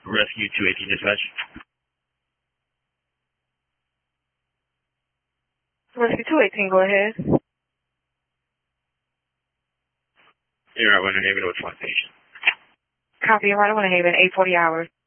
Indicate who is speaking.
Speaker 1: Rescue 218 dispatch.
Speaker 2: Rescue 218, go ahead.
Speaker 1: You're right, Winter Haven with one patient.
Speaker 2: Copy, you're right, Winter Haven, 840 hours.